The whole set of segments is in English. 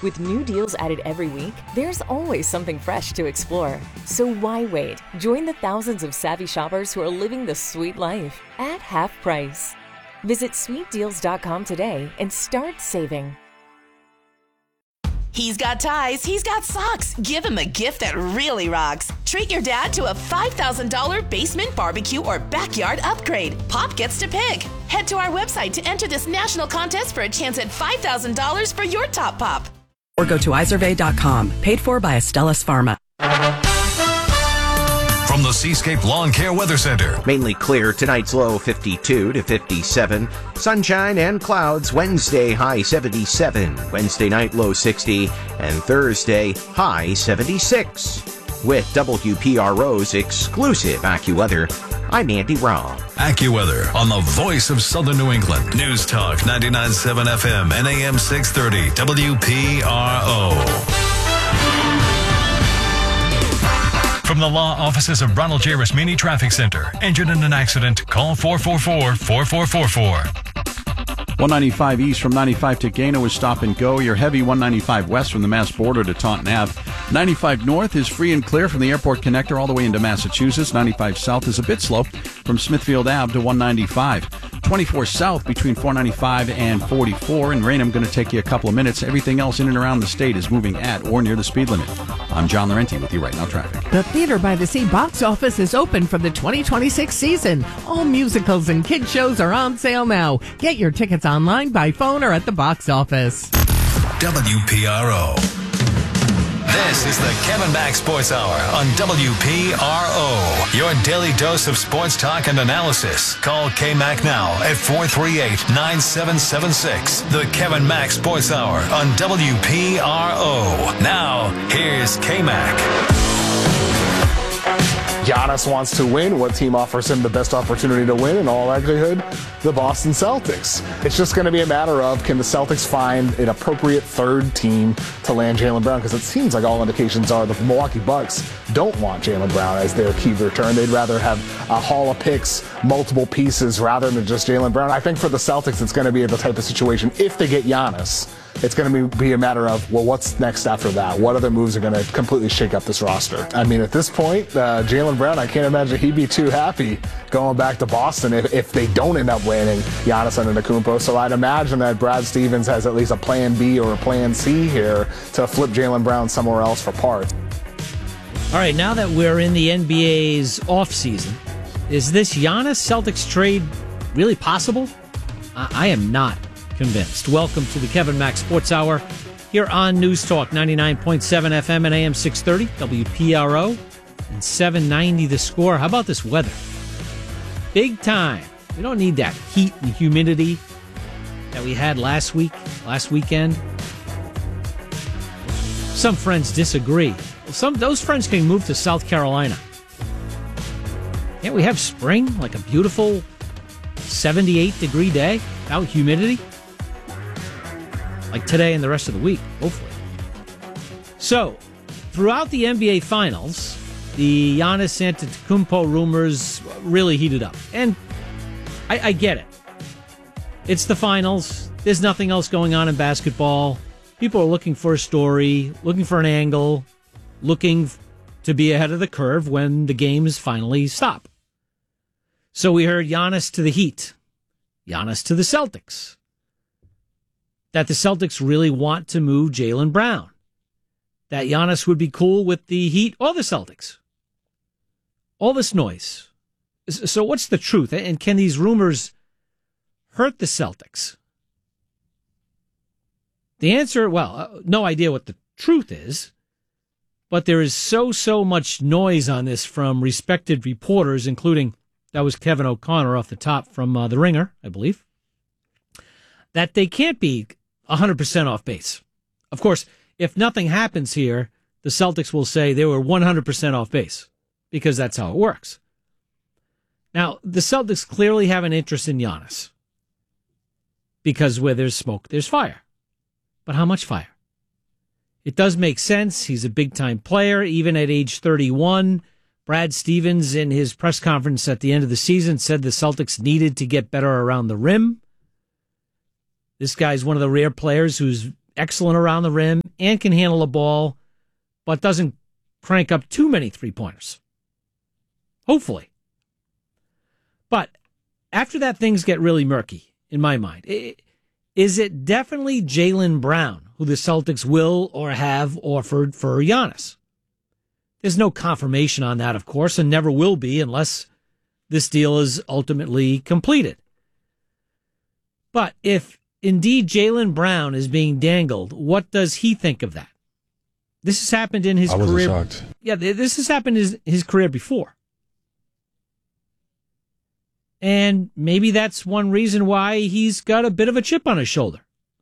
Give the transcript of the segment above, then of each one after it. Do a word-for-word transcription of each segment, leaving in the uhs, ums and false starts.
With new deals added every week, there's always something fresh to explore. So why wait? Join the thousands of savvy shoppers who are living the sweet life at half price. Visit sweet deals dot com today and start saving. He's got ties, he's got socks. Give him a gift that really rocks. Treat your dad to a five thousand dollars basement barbecue or backyard upgrade. Pop gets to pick. Head to our website to enter this national contest for a chance at five thousand dollars for your top pop. Or go to iservay dot com. Paid for by Astellas Pharma. From the Seascape Lawn Care Weather Center. Mainly clear. Tonight's low fifty-two to fifty-seven. Sunshine and clouds. Wednesday high seventy-seven. Wednesday night low sixty. And Thursday high seventy-six. With W P R O's exclusive AccuWeather, I'm Andy Raw. AccuWeather on the voice of Southern New England. News Talk ninety-nine point seven F M and A M six thirty W P R O. From the law offices of Ronald J. Rasmini Traffic Center. Injured in an accident? Call four four four, four four four four. one ninety-five east from ninety-five to Gano is stop and go. Your heavy one ninety-five west from the Mass border to Taunton Avenue. ninety-five north is free and clear from the airport connector all the way into Massachusetts. ninety-five south is a bit slow from Smithfield Avenue to one ninety-five. twenty-four south between four ninety-five and forty-four. And Rainham going to take you a couple of minutes. Everything else in and around the state is moving at or near the speed limit. I'm John Laurenti with you right now, traffic. The Theater by the Sea box office is open for the twenty twenty-six season. All musicals and kids shows are on sale now. Get your tickets online, by phone, or at the box office. W P R O. This is the Kevin Mack Sports Hour on W P R O. Your daily dose of sports talk and analysis. Call K-Mac now at four three eight, nine seven seven six. The Kevin Mack Sports Hour on W P R O. Now, here's K-Mac. Giannis wants to win. What team offers him the best opportunity to win? In all likelihood, the Boston Celtics. It's just going to be a matter of, can the Celtics find an appropriate third team to land Jaylen Brown? Because it seems like all indications are the Milwaukee Bucks don't want Jaylen Brown as their key return. They'd rather have a haul of picks, multiple pieces, rather than just Jaylen Brown. I think for the Celtics, it's going to be the type of situation, if they get Giannis, it's going to be a matter of, well, what's next after that? What other moves are going to completely shake up this roster? I mean, at this point, uh, Jaylen Brown, I can't imagine he'd be too happy going back to Boston if, if they don't end up landing Giannis Antetokounmpo. So I'd imagine that Brad Stevens has at least a plan B or a plan C here to flip Jaylen Brown somewhere else for parts. All right, now that we're in the N B A's offseason, is this Giannis Celtics trade really possible? I, I am not convinced. Welcome to the Kevin Mack Sports Hour here on News Talk ninety-nine point seven F M and A M six thirty W P R O and seven ninety The Score. How about this weather? Big time. We don't need that heat and humidity that we had last week, last weekend. Some friends disagree. Some those friends can move to South Carolina. Can't we have spring, like a beautiful seventy-eight degree day without humidity? Like today and the rest of the week, hopefully. So, throughout the N B A Finals, the Giannis Antetokounmpo rumors really heated up. And I, I get it. It's the finals. There's nothing else going on in basketball. People are looking for a story, looking for an angle, looking to be ahead of the curve when the games finally stop. So we heard Giannis to the Heat, Giannis to the Celtics. That the Celtics really want to move Jaylen Brown. That Giannis would be cool with the Heat or the Celtics. All this noise. So what's the truth? And can these rumors hurt the Celtics? The answer, well, no idea what the truth is. But there is so, so much noise on this from respected reporters, including, that was Kevin O'Connor off the top from uh, The Ringer, I believe, that they can't be one hundred percent off base. Of course, if nothing happens here, the Celtics will say they were one hundred percent off base, because that's how it works. Now, the Celtics clearly have an interest in Giannis, because where there's smoke, there's fire. But how much fire? It does make sense. He's a big-time player, even at age thirty-one. Brad Stevens, in his press conference at the end of the season, said the Celtics needed to get better around the rim. This guy's one of the rare players who's excellent around the rim and can handle the ball, but doesn't crank up too many three-pointers. Hopefully. But after that, things get really murky, in my mind. Is it definitely Jaylen Brown who the Celtics will or have offered for Giannis? There's no confirmation on that, of course, and never will be unless this deal is ultimately completed. But if indeed Jaylen Brown is being dangled, what does he think of that? This has happened in his I wasn't career. Shocked. Yeah, this has happened in his, his career before. And maybe that's one reason why he's got a bit of a chip on his shoulder.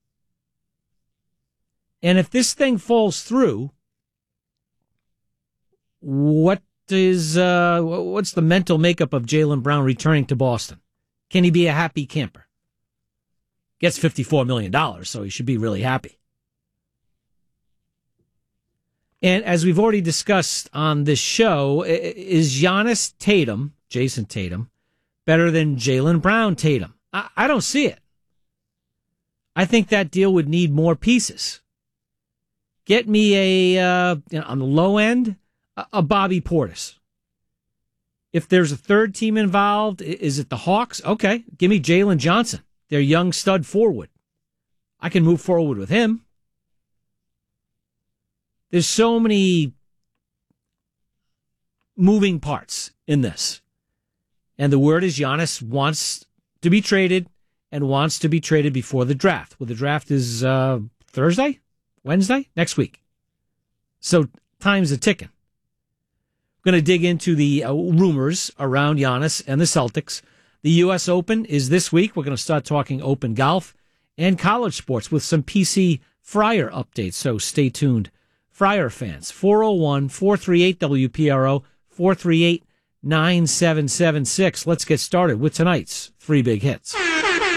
And if this thing falls through, what is uh, what's the mental makeup of Jaylen Brown returning to Boston? Can he be a happy camper? Gets fifty-four million dollars, so he should be really happy. And as we've already discussed on this show, is Giannis Tatum, Jason Tatum, better than Jaylen Brown Tatum? I, I don't see it. I think that deal would need more pieces. Get me a, uh, you know, on the low end, a, a Bobby Portis. If there's a third team involved, is it the Hawks? Okay, give me Jalen Johnson, their young stud forward. I can move forward with him. There's so many moving parts in this. And the word is Giannis wants to be traded and wants to be traded before the draft. Well, the draft is uh, Thursday? Wednesday? Next week. So time's a ticking. We're going to dig into the uh, rumors around Giannis and the Celtics. The U S Open is this week. We're going to start talking open golf and college sports with some P C Friar updates. So stay tuned. Friar fans, four oh one, four three eight, W P R O, four three eight, nine seven seven six. Let's get started with tonight's three big hits. All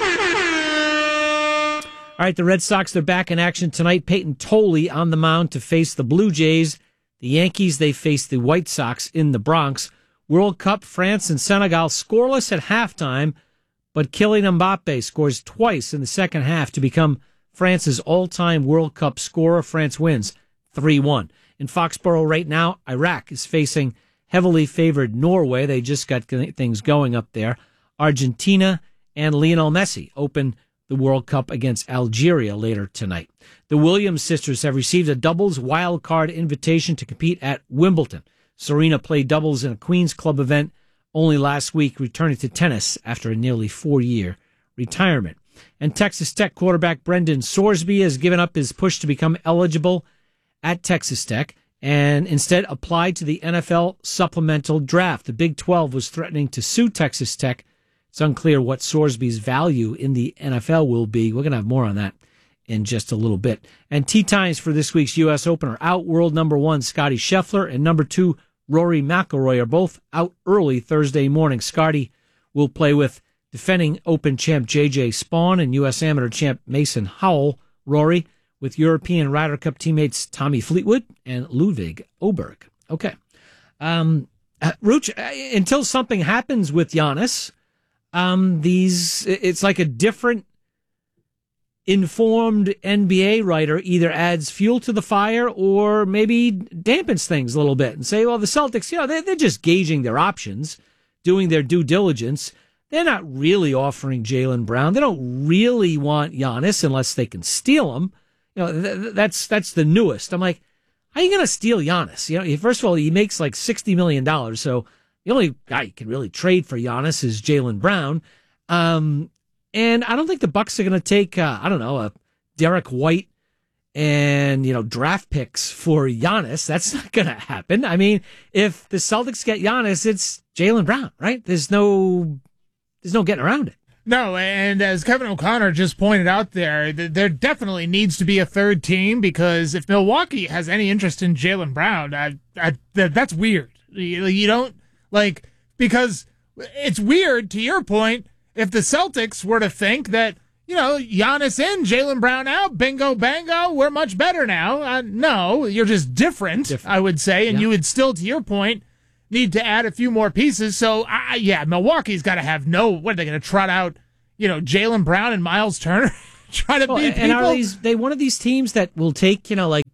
right, the Red Sox, they're back in action tonight. Peyton Tolley on the mound to face the Blue Jays. The Yankees, they face the White Sox in the Bronx. World Cup, France and Senegal scoreless at halftime, but Kylian Mbappe scores twice in the second half to become France's all-time World Cup scorer. France wins three one. In Foxborough right now, Iraq is facing heavily favored Norway. They just got things going up there. Argentina and Lionel Messi open the World Cup against Algeria later tonight. The Williams sisters have received a doubles wild card invitation to compete at Wimbledon. Serena played doubles in a Queen's Club event only last week, returning to tennis after a nearly four-year retirement. And Texas Tech quarterback Brendan Sorsby has given up his push to become eligible at Texas Tech and instead applied to the N F L supplemental draft. The Big twelve was threatening to sue Texas Tech. It's unclear what Sorsby's value in the N F L will be. We're going to have more on that in just a little bit. And tee times for this week's U S Open are out. World number one, Scotty Scheffler, and number two, Rory McIlroy are both out early Thursday morning. Scotty will play with defending Open champ J J Spawn and U S Amateur champ Mason Howell. Rory with European Ryder Cup teammates Tommy Fleetwood and Ludwig Oberg. Okay. Um, uh, Ruch, uh, until something happens with Giannis, um, these, it's like a different informed N B A writer either adds fuel to the fire or maybe dampens things a little bit and say, well, the Celtics, you know, they're, they're just gauging their options, doing their due diligence. They're not really offering Jaylen Brown. They don't really want Giannis unless they can steal him. You know, th- that's that's the newest. I'm like, how are you going to steal Giannis? You know, first of all, he makes like sixty million dollars, so the only guy you can really trade for Giannis is Jaylen Brown. Um, and I don't think the Bucks are going to take, uh, I don't know, a Derek White and, you know, draft picks for Giannis. That's not going to happen. I mean, if the Celtics get Giannis, it's Jaylen Brown, right? There's no, there's no getting around it. No, and as Kevin O'Connor just pointed out there, there definitely needs to be a third team because if Milwaukee has any interest in Jaylen Brown, I, I, that's weird. You, you don't, like, because it's weird, to your point, if the Celtics were to think that, you know, Giannis in, Jaylen Brown out, bingo, bango, we're much better now. Uh, no, you're just different, different, I would say, and yeah. You would still, to your point, need to add a few more pieces. So, uh, yeah, Milwaukee's got to have no, what are they going to trot out, you know, Jaylen Brown and Miles Turner? Try to well, beat and people? Are these, they one of these teams that will take, you know, like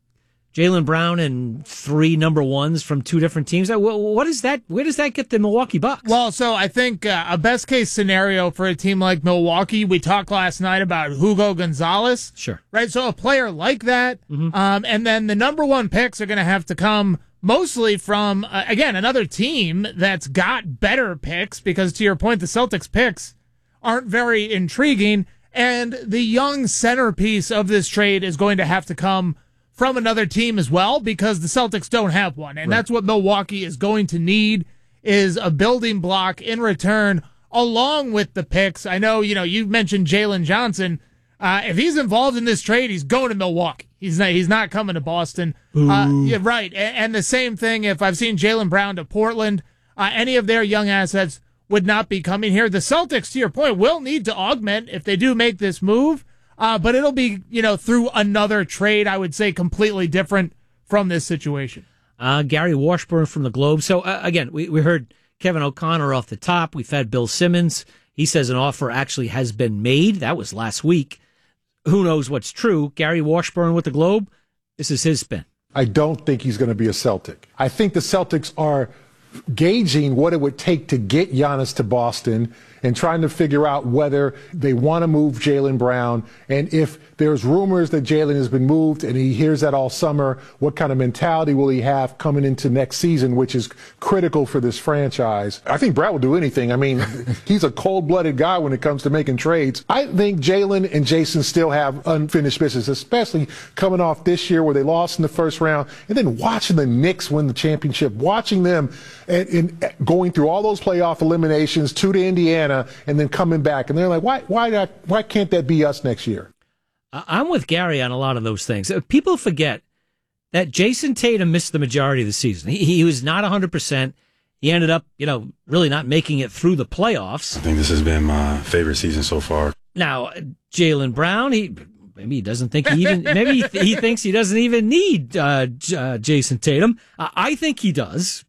Jaylen Brown and three number ones from two different teams. What is that? Where does that get the Milwaukee Bucks? Well, so I think uh, a best case scenario for a team like Milwaukee, we talked last night about Hugo Gonzalez. Sure. Right. So a player like that, mm-hmm. um, and then the number one picks are going to have to come mostly from, uh, again, another team that's got better picks because, to your point, the Celtics picks aren't very intriguing. And the young centerpiece of this trade is going to have to come from another team as well because the Celtics don't have one. And right. that's what Milwaukee is going to need is a building block in return along with the picks. I know, you know, you mentioned Jalen Johnson. Uh, if he's involved in this trade, he's going to Milwaukee. He's not, he's not coming to Boston. Uh, yeah, right. And, and the same thing if I've seen Jaylen Brown to Portland, uh, any of their young assets would not be coming here. The Celtics, to your point, will need to augment if they do make this move. Uh, but it'll be, you know, through another trade, I would say, completely different from this situation. Uh, Gary Washburn from the Globe. So, uh, again, we, we heard Kevin O'Connor off the top. We've had Bill Simmons. He says an offer actually has been made. That was last week. Who knows what's true? Gary Washburn with the Globe. This is his spin. I don't think he's going to be a Celtic. I think the Celtics are gauging what it would take to get Giannis to Boston and trying to figure out whether they want to move Jaylen Brown. And if there's rumors that Jaylen has been moved and he hears that all summer, what kind of mentality will he have coming into next season, which is critical for this franchise? I think Brad will do anything. I mean, he's a cold-blooded guy when it comes to making trades. I think Jaylen and Jason still have unfinished business, especially coming off this year where they lost in the first round and then watching the Knicks win the championship, watching them and, and going through all those playoff eliminations to the Indiana and then coming back. And they're like, why, why, not, why can't that be us next year? I'm with Gary on a lot of those things. People forget that Jason Tatum missed the majority of the season. He, he was not one hundred percent. He ended up, you know, really not making it through the playoffs. I think this has been my favorite season so far. Now, Jaylen Brown, he maybe he doesn't think he even, maybe he, he thinks he doesn't even need uh, uh, Jason Tatum. Uh, I think he does.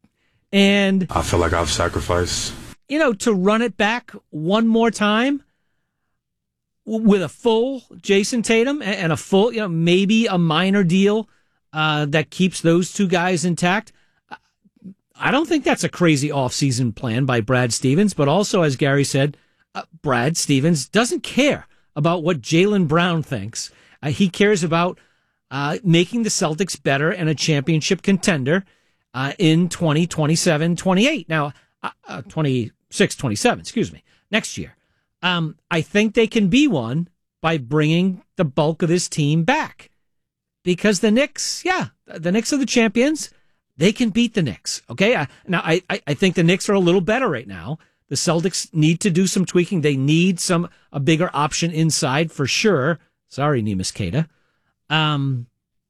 And I feel like I've sacrificed. You know, to run it back one more time with a full Jason Tatum and a full, you know, maybe a minor deal uh, that keeps those two guys intact. I don't think that's a crazy offseason plan by Brad Stevens, but also, as Gary said, uh, Brad Stevens doesn't care about what Jaylen Brown thinks. Uh, he cares about uh, making the Celtics better and a championship contender uh, in twenty twenty-seven twenty-eight. Now, uh, uh, twenty-six twenty-seven, excuse me, next year. Um, I think they can be one by bringing the bulk of this team back. Because the Knicks, yeah, the Knicks are the champions. They can beat the Knicks, okay? Uh, now, I, I think the Knicks are a little better right now. The Celtics need to do some tweaking. They need some a bigger option inside for sure. Sorry, Neemias Queta. Um,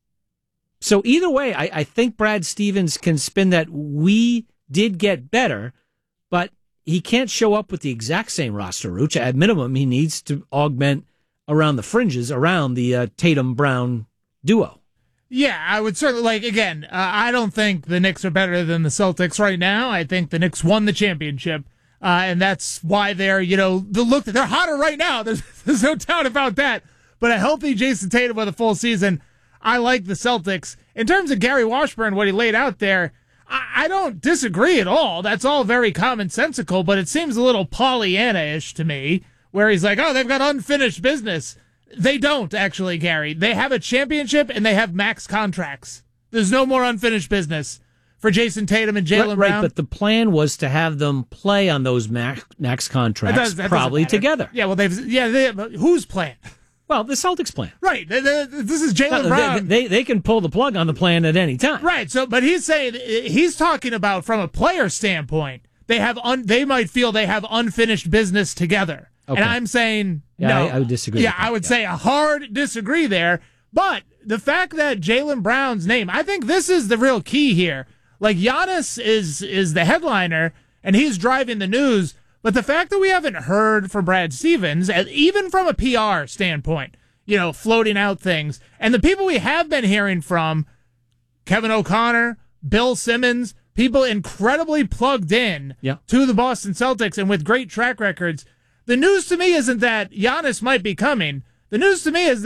so either way, I, I think Brad Stevens can spin that we did get better, but he can't show up with the exact same roster, Rooch. At minimum, he needs to augment around the fringes, around the uh, Tatum-Brown duo. Yeah, I would certainly, like, again, uh, I don't think the Knicks are better than the Celtics right now. I think the Knicks won the championship, uh, and that's why they're, you know, the look, they're hotter right now. There's, there's no doubt about that. But a healthy Jason Tatum with a full season, I like the Celtics. In terms of Gary Washburn, what he laid out there, I don't disagree at all. That's all very commonsensical, but it seems a little Pollyanna-ish to me, where he's like, oh, they've got unfinished business. They don't, actually, Gary. They have a championship, and they have max contracts. There's no more unfinished business for Jason Tatum and Jaylen right, Brown. Right, but the plan was to have them play on those max, max contracts that does, that probably together. Yeah, well, they've yeah, they, whose plan? Well, the Celtics plan. Right. They, they, this is Jaylen no, Brown. They, they they can pull the plug on the plan at any time. Right. So, but he's saying he's talking about from a player standpoint. They have un, they might feel they have unfinished business together, okay. And I'm saying yeah, no. I, I would disagree. Yeah, with that. I would yeah. say a hard disagree there. But the fact that Jaylen Brown's name, I think this is the real key here. Like Giannis is is the headliner, and he's driving the news. But the fact that we haven't heard from Brad Stevens, even from a P R standpoint, you know, floating out things, and the people we have been hearing from, Kevin O'Connor, Bill Simmons, people incredibly plugged in yeah. to the Boston Celtics and with great track records, the news to me isn't that Giannis might be coming. The news to me is that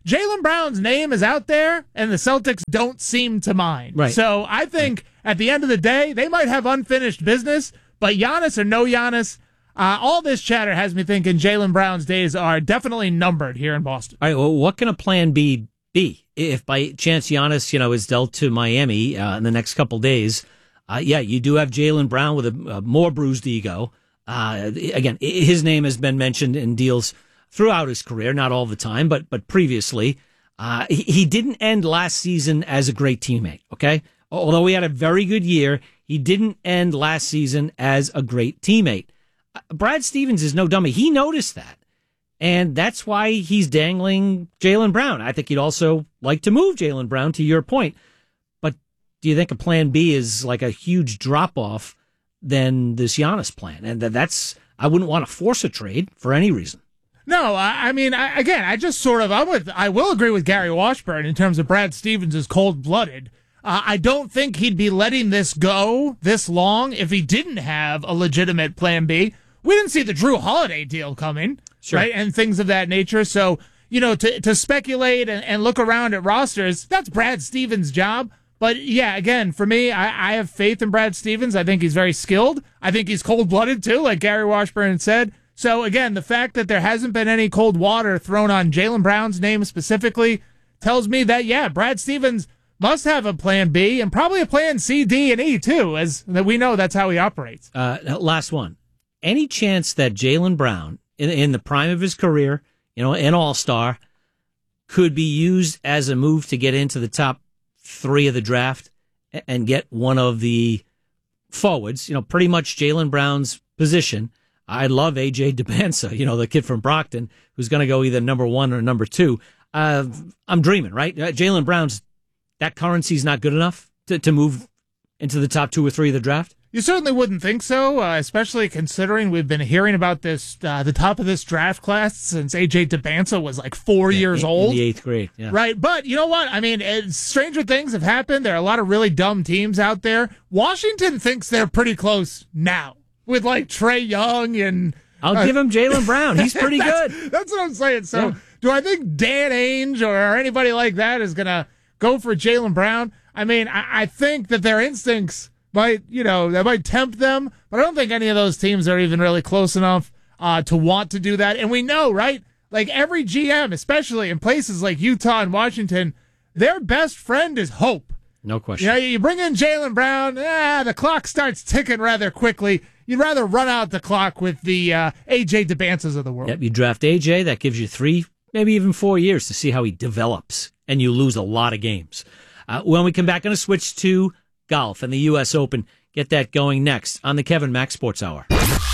Jaylen Brown's name is out there, and the Celtics don't seem to mind. Right. So I think at the end of the day, they might have unfinished business, but Giannis or no Giannis, uh, all this chatter has me thinking Jaylen Brown's days are definitely numbered here in Boston. All right, well, what can a plan B be? If by chance Giannis, you know, is dealt to Miami uh, in the next couple days, uh, yeah, you do have Jaylen Brown with a, a more bruised ego. Uh, again, his name has been mentioned in deals throughout his career, not all the time, but but previously. Uh, he, he didn't end last season as a great teammate, okay? Although he had a very good year, he didn't end last season as a great teammate. Uh, Brad Stevens is no dummy. He noticed that. And that's why he's dangling Jaylen Brown. I think he'd also like to move Jaylen Brown, to your point. But do you think a plan B is like a huge drop-off than this Giannis plan? And that's, I wouldn't want to force a trade for any reason. No, I, I mean, I, again, I just sort of, I'm with, I will agree with Gary Washburn in terms of Brad Stevens is cold-blooded. Uh, I don't think he'd be letting this go this long if he didn't have a legitimate plan B. We didn't see the Drew Holiday deal coming, sure. right, and things of that nature. So, you know, to, to speculate and, and look around at rosters, that's Brad Stevens' job. But, yeah, again, for me, I, I have faith in Brad Stevens. I think he's very skilled. I think he's cold-blooded, too, like Gary Washburn said. So, again, the fact that there hasn't been any cold water thrown on Jaylen Brown's name specifically tells me that, yeah, Brad Stevens must have a plan B and probably a plan C, D, and E, too, as that we know that's how he operates. Uh, last one. Any chance that Jaylen Brown, in, in the prime of his career, you know, an all-star, could be used as a move to get into the top three of the draft and get one of the forwards, you know, pretty much Jaylen Brown's position? I love A J DeBansa, you know, the kid from Brockton, who's going to go either number one or number two. Uh, I'm dreaming, right? Uh, Jaylen Brown's, that currency's not good enough to, to move into the top two or three of the draft? You certainly wouldn't think so, uh, especially considering we've been hearing about this, uh, the top of this draft class since A J DeBansa was like four yeah, years in, old. In the eighth grade, yeah. Right, but you know what? I mean, it, stranger things have happened. There are a lot of really dumb teams out there. Washington thinks they're pretty close now. With like Trae Young and I'll uh, give him Jaylen Brown. He's pretty that's, good. That's what I'm saying. So, yeah. do I think Dan Ainge or anybody like that is going to go for Jaylen Brown? I mean, I, I think that their instincts might, you know, that might tempt them, but I don't think any of those teams are even really close enough uh, to want to do that. And we know, right? Like every G M, especially in places like Utah and Washington, their best friend is hope. No question. You know, you bring in Jaylen Brown, ah, the clock starts ticking rather quickly. You'd rather run out the clock with the uh, A J DeBansas of the world. Yep, you draft A J, that gives you three, maybe even four years to see how he develops, and you lose a lot of games. Uh, when we come back, going to switch to golf and the U S Open. Get that going next on the Kevin Mack Sports Hour.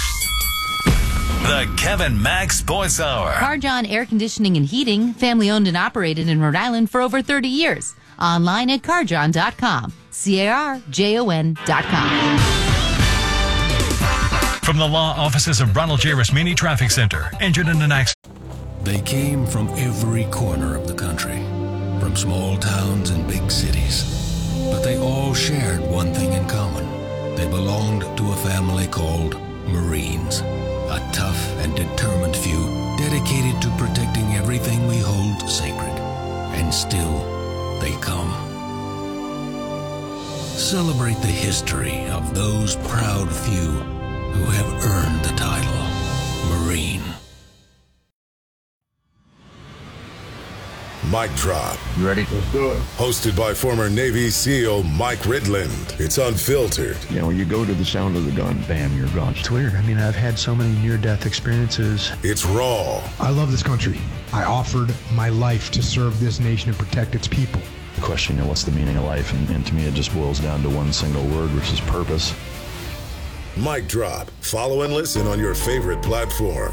The Kevin Mack Sports Hour. Carjon Air Conditioning and Heating, family owned and operated in Rhode Island for over thirty years. Online at carjon dot com. C A R J O N dot com. From the law offices of Ronald J. Rasmini Traffic Center, injured in an accident. They came from every corner of the country, from small towns and big cities. But they all shared one thing in common. They belonged to a family called Marines, a tough and determined few dedicated to protecting everything we hold sacred. And still, they come. Celebrate the history of those proud few who have earned the title Marine. Mic Drop. You ready? Let's do it. Hosted by former Navy SEAL Mike Ridland. It's unfiltered. You know, you go to the sound of the gun, bam, you're gone. It's weird. I mean, I've had so many near-death experiences. It's raw. I love this country. I offered my life to serve this nation and protect its people. The question, you know, what's the meaning of life? And, and to me, it just boils down to one single word, which is purpose. Mic Drop. Follow and listen on your favorite platform.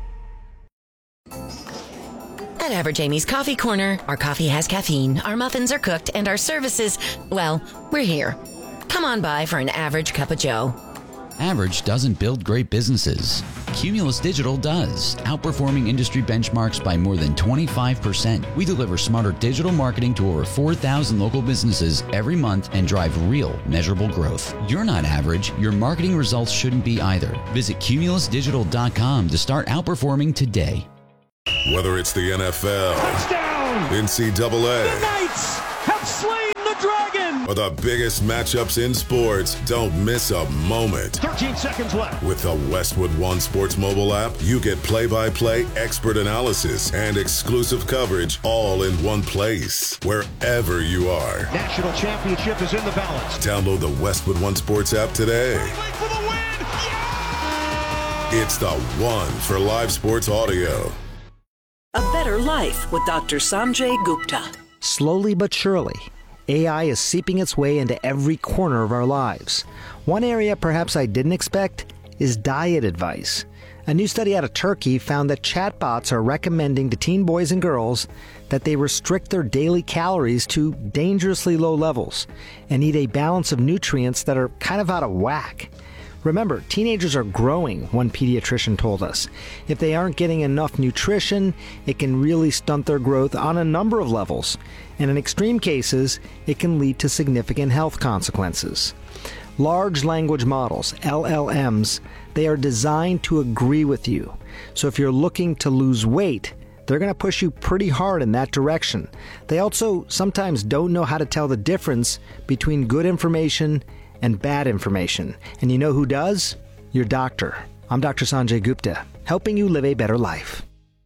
At Average Amy's Coffee Corner, our coffee has caffeine, our muffins are cooked, and our services, well, we're here. Come on by for an average cup of joe. Average doesn't build great businesses. Cumulus Digital does, outperforming industry benchmarks by more than twenty-five percent. We deliver smarter digital marketing to over four thousand local businesses every month and drive real, measurable growth. You're not average. Your marketing results shouldn't be either. Visit cumulus digital dot com to start outperforming today. Whether it's the N F L, touchdown, N C double A. The Knights have slain the Dragon. Or the biggest matchups in sports. Don't miss a moment. thirteen seconds left. With the Westwood One Sports mobile app, you get play-by-play expert analysis and exclusive coverage all in one place, wherever you are. National championship is in the balance. Download the Westwood One Sports app today. For the win. It's the one for live sports audio. A Better Life with Doctor Sanjay Gupta. Slowly but surely, A I is seeping its way into every corner of our lives. One area perhaps I didn't expect is diet advice. A new study out of Turkey found that chatbots are recommending to teen boys and girls that they restrict their daily calories to dangerously low levels and eat a balance of nutrients that are kind of out of whack. Remember, teenagers are growing, one pediatrician told us. If they aren't getting enough nutrition, it can really stunt their growth on a number of levels. And in extreme cases, it can lead to significant health consequences. Large language models, L L Ms, they are designed to agree with you. So if you're looking to lose weight, they're going to push you pretty hard in that direction. They also sometimes don't know how to tell the difference between good information and bad information. And you know who does? Your doctor. I'm Doctor Sanjay Gupta, helping you live a better life.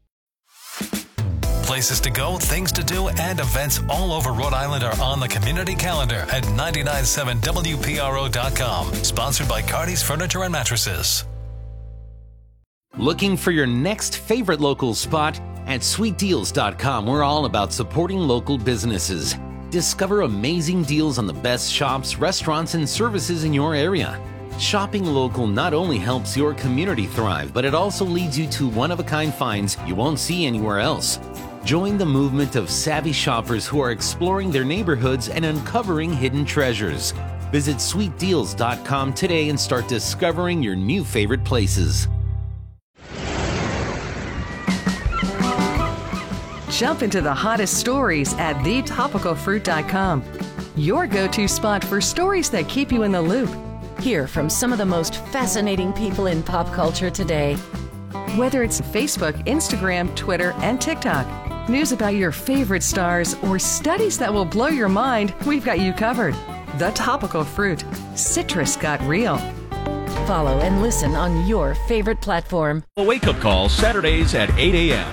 Places to go, things to do, and events all over Rhode Island are on the community calendar at nine nine seven W P R O dot com. Sponsored by Cardi's Furniture and Mattresses. Looking for your next favorite local spot? At sweet deals dot com, we're all about supporting local businesses. Discover amazing deals on the best shops, restaurants, and services in your area. Shopping local not only helps your community thrive, but it also leads you to one-of-a-kind finds you won't see anywhere else. Join the movement of savvy shoppers who are exploring their neighborhoods and uncovering hidden treasures. Visit sweet deals dot com today and start discovering your new favorite places. Jump into the hottest stories at the topical fruit dot com. Your go-to spot for stories that keep you in the loop. Hear from some of the most fascinating people in pop culture today. Whether it's Facebook, Instagram, Twitter, and TikTok, news about your favorite stars, or studies that will blow your mind, we've got you covered. The Topical Fruit. Citrus got real. Follow and listen on your favorite platform. A wake-up call Saturdays at eight a.m.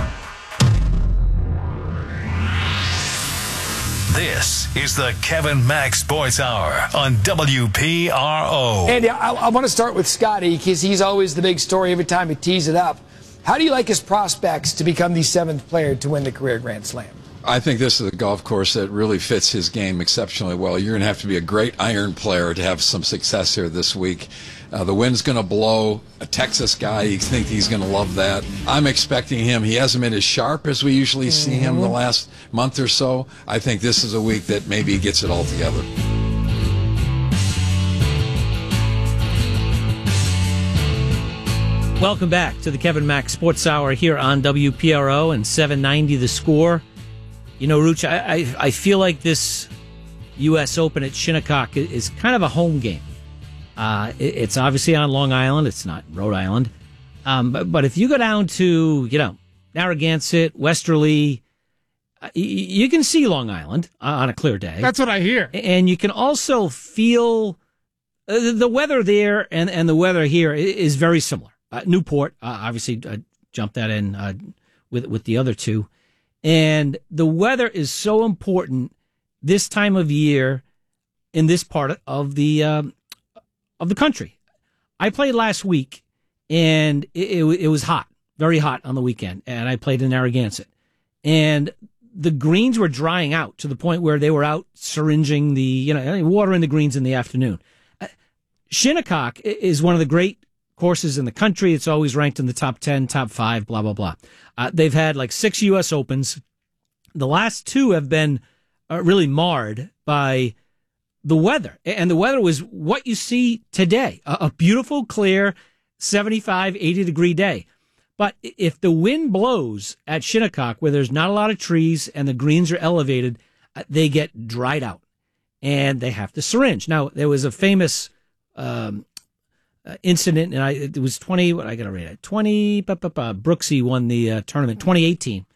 This is the Kevin Mack Sports Hour on W P R O. Andy, I, I want to start with Scotty because he's always the big story every time he tees it up. How do you like his prospects to become the seventh player to win the career Grand Slam? I think this is a golf course that really fits his game exceptionally well. You're going to have to be a great iron player to have some success here this week. Uh, the wind's going to blow. A Texas guy, you think he's going to love that. I'm expecting him. He hasn't been as sharp as we usually see him the last month or so. I think this is a week that maybe he gets it all together. Welcome back to the Kevin Mack Sports Hour here on W P R O and seven ninety The Score. You know, Ruch, I, I, I feel like this U S Open at Shinnecock is kind of a home game. Uh, it, it's obviously on Long Island. It's not Rhode Island. Um, but, but if you go down to, you know, Narragansett, Westerly, uh, y- you can see Long Island uh, on a clear day. That's what I hear. And you can also feel uh, the weather there and, and the weather here is very similar. Uh, Newport, uh, obviously, uh, jumped that in uh, with with the other two. And the weather is so important this time of year in this part of the um, of the country. I played last week, and it, it, it was hot, very hot on the weekend, and I played in Narragansett. And the greens were drying out to the point where they were out syringing the, you know, watering the greens in the afternoon. Uh, Shinnecock is one of the great courses in the country. It's always ranked in the top ten, top five, blah, blah, blah. Uh, they've had like six U S Opens. The last two have been uh, really marred by the weather. And the weather was what you see today, a, a beautiful, clear, seventy-five, eighty degree day. But if the wind blows at Shinnecock, where there's not a lot of trees and the greens are elevated, uh, they get dried out and they have to syringe. Now, there was a famous um, uh, incident, and I, it was twenty, what I got to rate it, twenty, bah, bah, bah, Brooksy won the uh, tournament, twenty eighteen,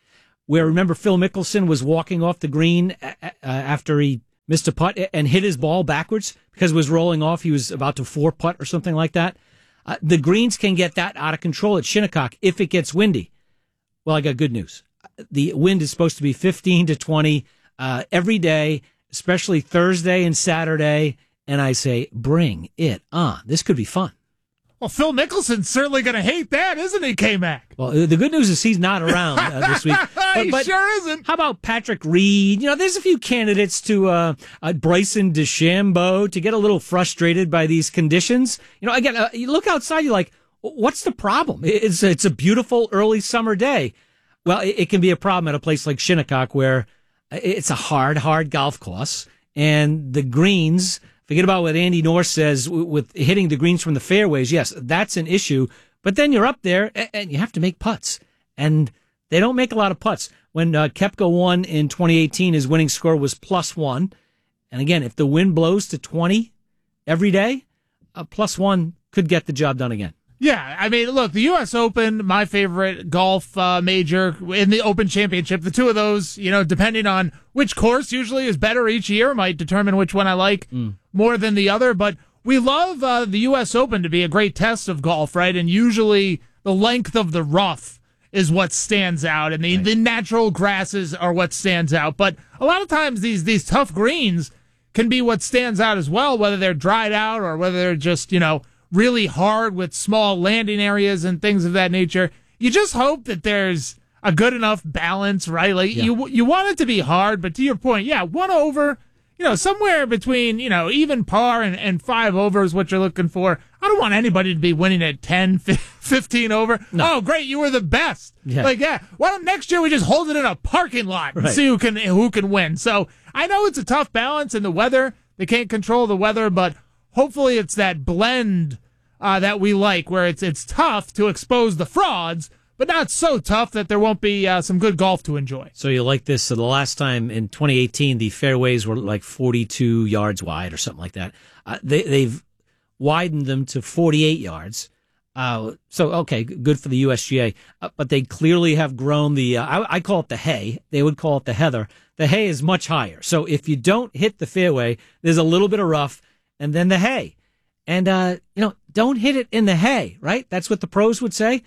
where, remember, Phil Mickelson was walking off the green uh, after he missed a putt and hit his ball backwards because it was rolling off. He was about to four putt or something like that. Uh, the greens can get that out of control at Shinnecock if it gets windy. Well, I got good news. The wind is supposed to be fifteen to twenty uh, every day, especially Thursday and Saturday. And I say, bring it on. This could be fun. Well, Phil Mickelson's certainly going to hate that, isn't he, K-Mac? Well, the good news is he's not around uh, this week. But, he but sure isn't. How about Patrick Reed? You know, there's a few candidates to uh, uh, Bryson DeChambeau to get a little frustrated by these conditions. You know, again, uh, you look outside, you're like, what's the problem? It's, it's a beautiful early summer day. Well, it, it can be a problem at a place like Shinnecock where it's a hard, hard golf course, and the greens... Forget about what Andy North says with hitting the greens from the fairways. Yes, that's an issue. But then you're up there and you have to make putts. And they don't make a lot of putts. When uh, Koepka won in twenty eighteen, his winning score was plus one. And again, if the wind blows to twenty every day, a plus one could get the job done again. Yeah, I mean, look, the U S Open, my favorite golf uh, major, in the Open Championship, the two of those, you know, depending on which course usually is better each year, might determine which one I like mm. more than the other. But we love uh, the U S Open to be a great test of golf, right? And usually the length of the rough is what stands out, and the, right. the natural grasses are what stands out. But a lot of times these these tough greens can be what stands out as well, whether they're dried out or whether they're just, you know, really hard with small landing areas and things of that nature. You just hope that there's a good enough balance, right? Like yeah. you you want it to be hard, but to your point, yeah, one over, you know, somewhere between, you know, even par and, and five over is what you're looking for. I don't want anybody to be winning at ten, fifteen over. No. Oh, great, you were the best. Yeah. Like, yeah, why don't next year we just hold it in a parking lot and right. see who can who can win? So I know it's a tough balance in the weather. They can't control the weather, but hopefully it's that blend uh, that we like, where it's it's tough to expose the frauds, but not so tough that there won't be uh, some good golf to enjoy. So you like this? So the last time in twenty eighteen, the fairways were like forty-two yards wide or something like that. Uh, they, they've widened them to forty-eight yards. Uh, so, okay, good for the U S G A. Uh, but they clearly have grown the, uh, I, I call it the hay. They would call it the heather. The hay is much higher. So if you don't hit the fairway, there's a little bit of rough and then the hay. And, uh, you know, don't hit it in the hay, right? That's what the pros would say.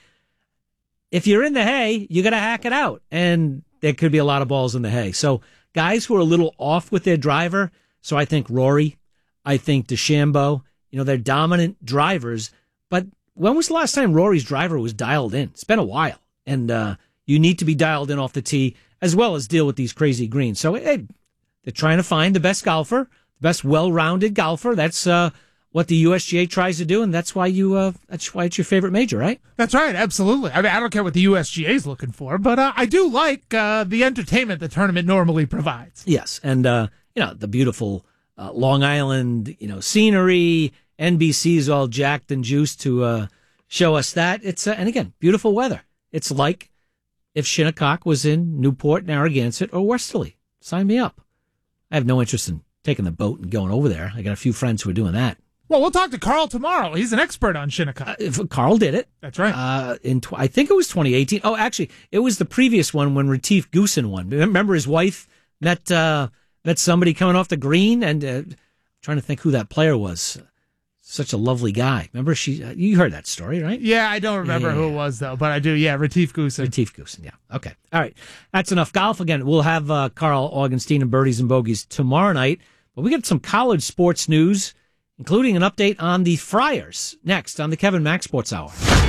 If you're in the hay, you got to hack it out. And there could be a lot of balls in the hay. So guys who are a little off with their driver. So I think Rory, I think DeChambeau, you know, they're dominant drivers. But when was the last time Rory's driver was dialed in? It's been a while. And uh, you need to be dialed in off the tee as well as deal with these crazy greens. So hey, they're trying to find the best golfer, the best well-rounded golfer. That's uh, what the U S G A tries to do, and that's why you uh, that's why it's your favorite major, right? That's right, absolutely. I mean, I don't care what the U S G A is looking for, but uh, I do like uh, the entertainment the tournament normally provides. Yes, and uh, you know, the beautiful uh, Long Island, you know, scenery. N B C's all jacked and juiced to uh, show us that. It's uh, and again, beautiful weather. It's like if Shinnecock was in Newport, Narragansett, or Westerly. Sign me up. I have no interest in taking the boat and going over there. I got a few friends who are doing that. Well, we'll talk to Carl tomorrow. He's an expert on Shinnecock. Uh, if Carl did it. That's right. Uh, in tw- I think it was twenty eighteen. Oh, actually, it was the previous one when Retief Goosen won. Remember his wife met uh, met somebody coming off the green, and uh, I'm trying to think who that player was. Such a lovely guy. Remember, she? Uh, you heard that story, right? Yeah, I don't remember yeah, yeah, yeah. who it was, though, but I do. Yeah, Retief Goosen. Retief Goosen, yeah. Okay. All right. That's enough golf. Again, we'll have uh, Carl Augenstein and Birdies and Bogeys tomorrow night. But we got some college sports news, including an update on the Friars, next on the Kevin Mack Sports Hour.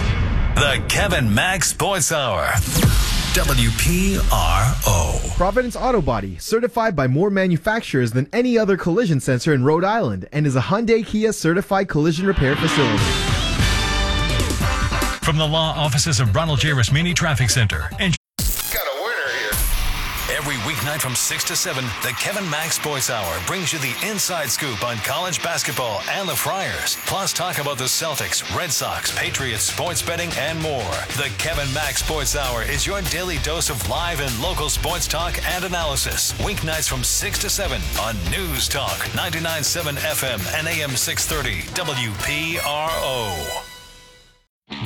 The Kevin Mack Sports Hour. W P R O. Providence Auto Body, certified by more manufacturers than any other collision center in Rhode Island, and is a Hyundai Kia certified collision repair facility. From the law offices of Ronald J. Rasmini Traffic Center. And got a winner here. Every weeknight from six to seven, the Kevin Mack Sports Hour brings you the inside scoop on college basketball and the Friars. Plus talk about the Celtics, Red Sox, Patriots, sports betting, and more. The Kevin Mack Sports Hour is your daily dose of live and local sports talk and analysis. Weeknights from six to seven on News Talk, ninety-nine point seven F M and A M six thirty W P R O.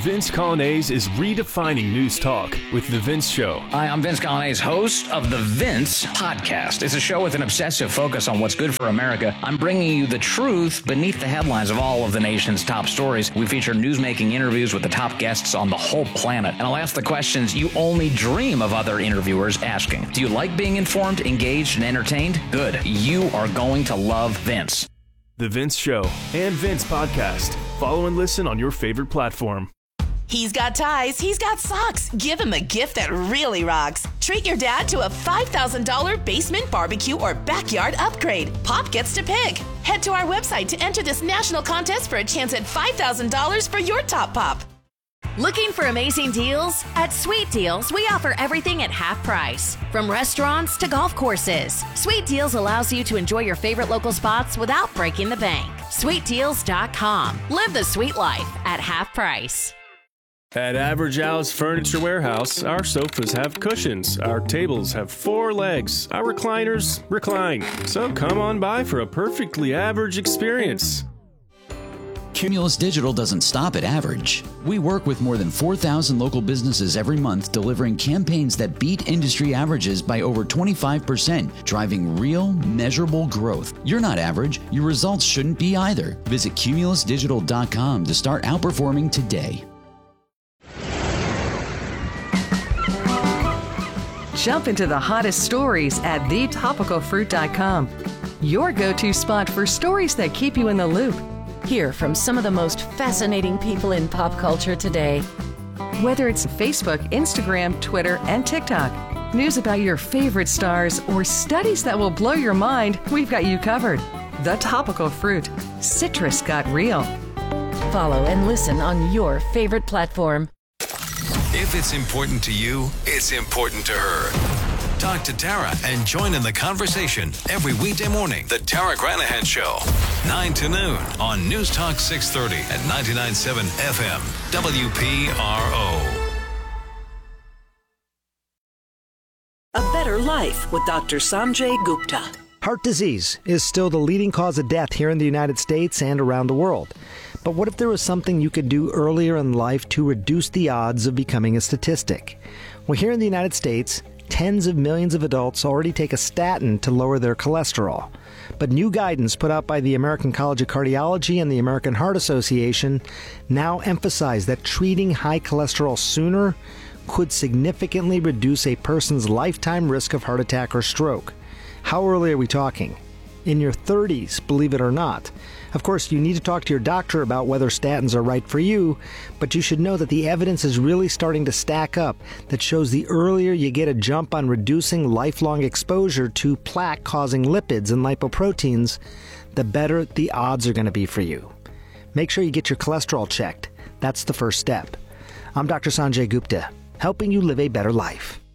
Vince Colonnese is redefining news talk with The Vince Show. Hi, I'm Vince Colonnese, host of The Vince Podcast. It's a show with an obsessive focus on what's good for America. I'm bringing you the truth beneath the headlines of all of the nation's top stories. We feature newsmaking interviews with the top guests on the whole planet. And I'll ask the questions you only dream of other interviewers asking. Do you like being informed, engaged, and entertained? Good. You are going to love Vince. The Vince Show and Vince Podcast. Follow and listen on your favorite platform. He's got ties, he's got socks. Give him a gift that really rocks. Treat your dad to a five thousand dollars basement barbecue or backyard upgrade. Pop gets to pick. Head to our website to enter this national contest for a chance at five thousand dollars for your top pop. Looking for amazing deals? At Sweet Deals, we offer everything at half price. From restaurants to golf courses, Sweet Deals allows you to enjoy your favorite local spots without breaking the bank. sweet deals dot com. Live the sweet life at half price. At Average Al's Furniture Warehouse, our sofas have cushions, our tables have four legs, our recliners recline. So come on by for a perfectly average experience. Cumulus Digital doesn't stop at average. We work with more than four thousand local businesses every month, delivering campaigns that beat industry averages by over twenty-five percent, driving real, measurable growth. You're not average. Your results shouldn't be either. Visit cumulus digital dot com to start outperforming today. Jump into the hottest stories at the topical fruit dot com. Your go-to spot for stories that keep you in the loop. Hear from some of the most fascinating people in pop culture today. Whether it's Facebook, Instagram, Twitter, and TikTok, news about your favorite stars, or studies that will blow your mind, we've got you covered. The Topical Fruit. Citrus got real. Follow and listen on your favorite platform. If it's important to you, it's important to her. Talk to Tara and join in the conversation every weekday morning. The Tara Granahan Show, nine to noon on News Talk six thirty at ninety-nine point seven F M, W P R O. A Better Life with Doctor Sanjay Gupta. Heart disease is still the leading cause of death here in the United States and around the world. But what if there was something you could do earlier in life to reduce the odds of becoming a statistic? Well, here in the United States, tens of millions of adults already take a statin to lower their cholesterol. But new guidance put out by the American College of Cardiology and the American Heart Association now emphasize that treating high cholesterol sooner could significantly reduce a person's lifetime risk of heart attack or stroke. How early are we talking? In your thirties, believe it or not. Of course, you need to talk to your doctor about whether statins are right for you, but you should know that the evidence is really starting to stack up that shows the earlier you get a jump on reducing lifelong exposure to plaque-causing lipids and lipoproteins, the better the odds are going to be for you. Make sure you get your cholesterol checked. That's the first step. I'm Doctor Sanjay Gupta, helping you live a better life.